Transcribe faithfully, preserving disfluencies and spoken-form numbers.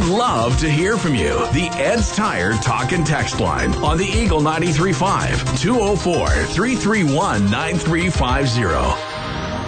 love to hear from you. The Ed's Tire Talk and Text line on the Eagle ninety-three point five, two oh four, three three one, nine three five zero.